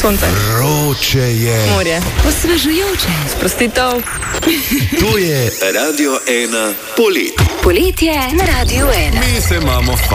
Sonce. Vroče je. Morje. Osvežujoče. Sprostitev. To je Radio 1 poletje. Poletje na Radiu 1. Mi se imamo